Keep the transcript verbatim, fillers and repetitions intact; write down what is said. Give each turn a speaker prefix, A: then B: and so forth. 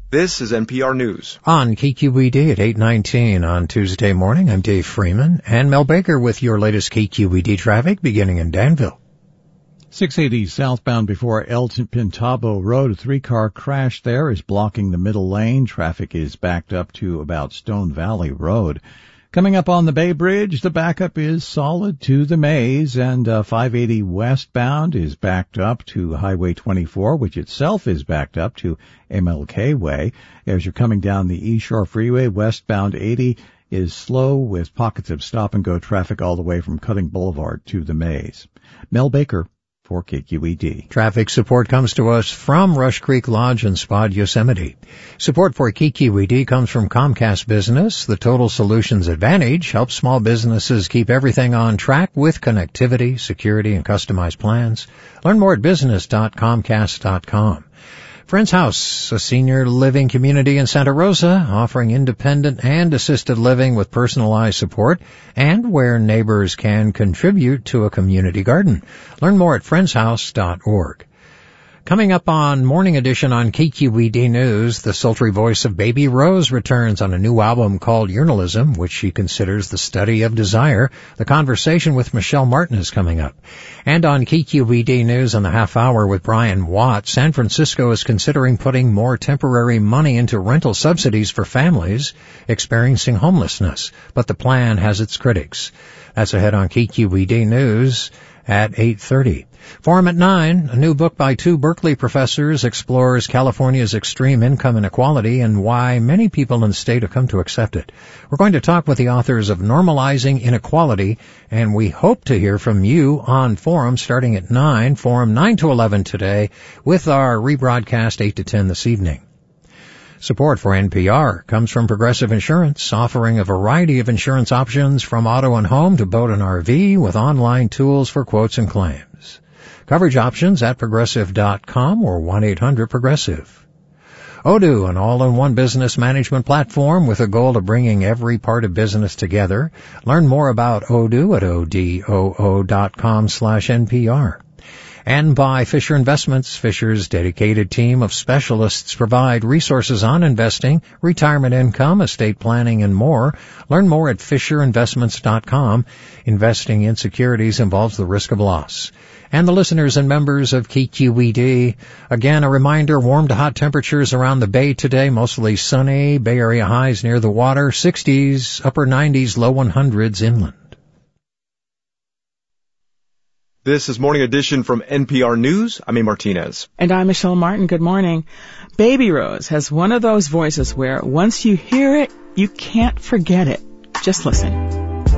A: This is N P R News.
B: On K Q E D at eight nineteen on Tuesday morning, I'm Dave Freeman and Mel Baker with your latest K Q E D traffic beginning in Danville.
C: six eighty southbound before El Pintabo Road. A three-car crash there is blocking the middle lane. Traffic is backed up to about Stone Valley Road. Coming up on the Bay Bridge, the backup is solid to the Maze, and uh, five eighty westbound is backed up to Highway twenty-four, which itself is backed up to M L K Way. As you're coming down the East Shore Freeway, westbound eighty is slow with pockets of stop-and-go traffic all the way from Cutting Boulevard to the Maze. Mel Baker for K Q E D.
B: Traffic support comes to us from Rush Creek Lodge and Spod Yosemite. Support for K Q E D comes from Comcast Business. The Total Solutions Advantage helps small businesses keep everything on track with connectivity, security, and customized plans. Learn more at business dot comcast dot com. Friends House, a senior living community in Santa Rosa, offering independent and assisted living with personalized support and where neighbors can contribute to a community garden. Learn more at friends house dot org. Coming up on Morning Edition on K Q E D News, the sultry voice of Baby Rose returns on a new album called Yearnalism, which she considers the study of desire. The conversation with Michelle Martin is coming up. And on K Q E D News on the half hour with Brian Watt, San Francisco is considering putting more temporary money into rental subsidies for families experiencing homelessness, but the plan has its critics. That's ahead on K Q E D News at eight thirty. Forum at nine, a new book by two Berkeley professors explores California's extreme income inequality and why many people in the state have come to accept it. We're going to talk with the authors of Normalizing Inequality, and we hope to hear from you on Forum starting at nine, Forum nine to eleven today, with our rebroadcast eight to ten this evening. Support for N P R comes from Progressive Insurance, offering a variety of insurance options from auto and home to boat and R V with online tools for quotes and claims. Coverage options at progressive dot com or one eight hundred progressive. Odoo, an all-in-one business management platform with a goal of bringing every part of business together. Learn more about Odoo at odoo dot com slash N P R. And by Fisher Investments. Fisher's dedicated team of specialists provide resources on investing, retirement income, estate planning, and more. Learn more at fisher investments dot com. Investing in securities involves the risk of loss. And the listeners and members of K Q E D, again, a reminder, warm to hot temperatures around the Bay today, mostly sunny, Bay Area highs near the water, sixties, upper nineties, low hundreds inland.
A: This is Morning Edition from N P R News. I'm A. Martinez.
D: And I'm Michelle Martin. Good morning. Baby Rose has one of those voices where once you hear it, you can't forget it. Just listen.